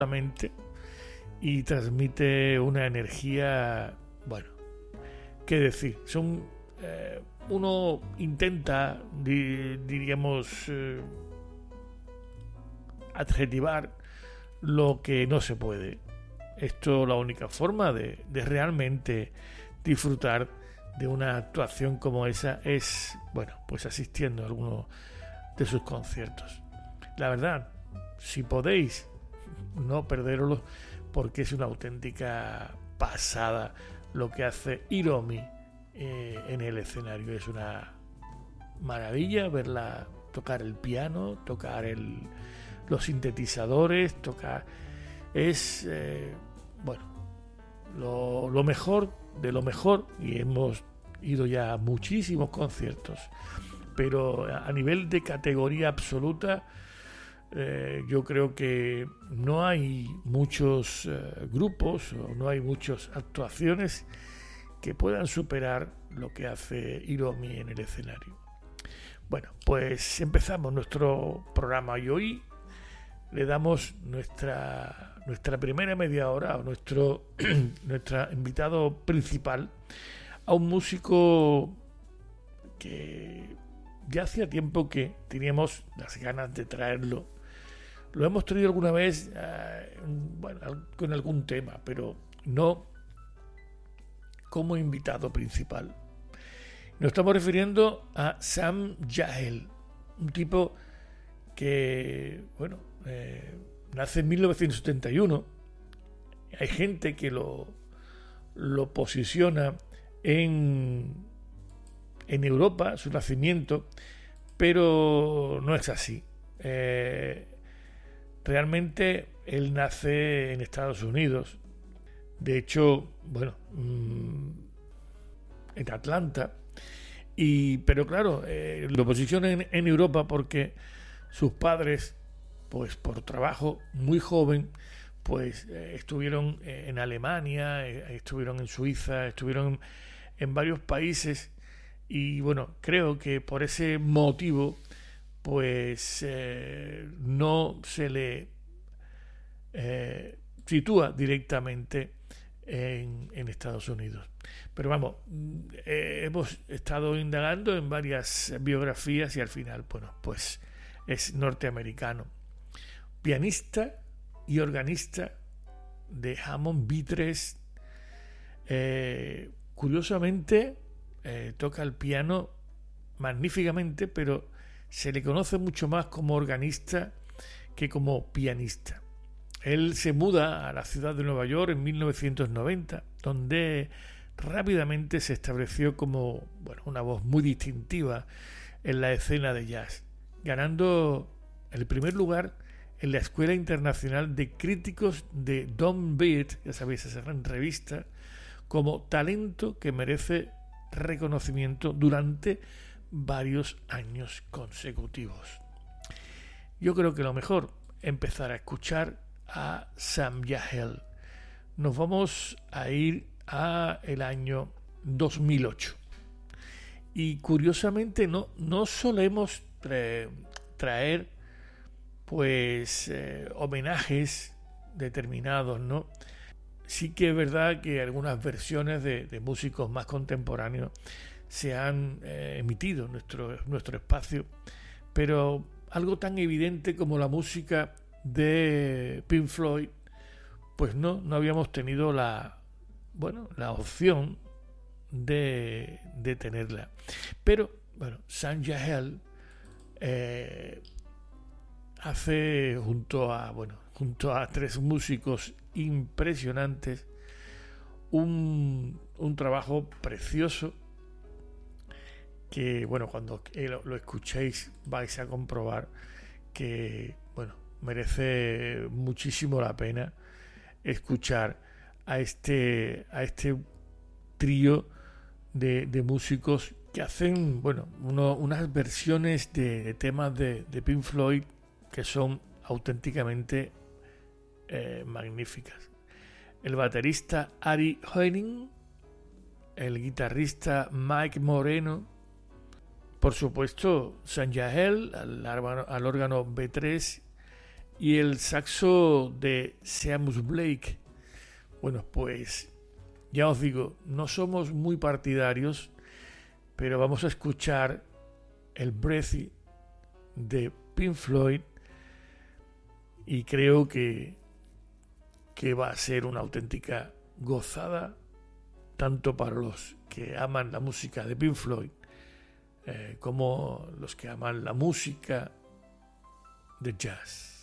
y transmite una energía, bueno, qué decir, uno intenta, diríamos, adjetivar lo que no se puede. Esto, la única forma de realmente disfrutar de una actuación como esa es, bueno, pues asistiendo a alguno de sus conciertos. La verdad, si podéis, no perderoslo, porque es una auténtica pasada lo que hace Hiromi en el escenario. Es una maravilla verla tocar el piano, tocar los sintetizadores, tocar... Es, bueno, lo mejor de lo mejor, y hemos ido ya a muchísimos conciertos, pero a nivel de categoría absoluta, yo creo que no hay muchos grupos o no hay muchas actuaciones que puedan superar lo que hace Hiromi en el escenario. Bueno, pues empezamos nuestro programa y hoy le damos nuestra primera media hora a nuestro invitado principal, a un músico que ya hacía tiempo que teníamos las ganas de traerlo. Lo hemos traído alguna vez, bueno, con algún tema, pero no como invitado principal. Nos estamos refiriendo a Sam Yahel, un tipo que, bueno, nace en 1971. Hay gente que lo posiciona en Europa, su nacimiento, pero no es así. Realmente él nace en Estados Unidos. De hecho, bueno, en Atlanta. Pero claro, lo posicionan en Europa porque sus padres, pues por trabajo muy joven, pues estuvieron en Alemania, estuvieron en Suiza, estuvieron en varios países, y bueno, creo que por ese motivo pues no se le sitúa directamente en Estados Unidos. Pero vamos, hemos estado indagando en varias biografías y al final, bueno, pues es norteamericano, pianista y organista de Hammond B3. Curiosamente toca el piano magníficamente, pero se le conoce mucho más como organista que como pianista. Él se muda a la ciudad de Nueva York en 1990, donde rápidamente se estableció como, bueno, una voz muy distintiva en la escena de jazz, ganando el primer lugar en la Escuela Internacional de Críticos de Don Beat, ya sabéis, esa revista, como talento que merece reconocimiento durante varios años consecutivos. Yo creo que lo mejor empezar a escuchar a Sam Yahel. Nos vamos a ir a el año 2008 y curiosamente no solemos traer pues homenajes determinados, ¿no? Sí que es verdad que algunas versiones de músicos más contemporáneos se han emitido en nuestro espacio, pero algo tan evidente como la música de Pink Floyd, pues no habíamos tenido la opción de tenerla. Pero bueno, Sam Yahel hace junto a tres músicos impresionantes un trabajo precioso que, bueno, cuando lo escuchéis vais a comprobar que, bueno, merece muchísimo la pena escuchar a este trío de músicos que hacen, bueno, unas versiones de temas de Pink Floyd que son auténticamente magníficas. El baterista Ari Hoening, el guitarrista Mike Moreno, por supuesto Sam Yahel al órgano B3 y el saxo de Seamus Blake. Bueno, pues ya os digo, no somos muy partidarios, pero vamos a escuchar el Breathy de Pink Floyd y creo que va a ser una auténtica gozada, tanto para los que aman la música de Pink Floyd como los que aman la música de jazz.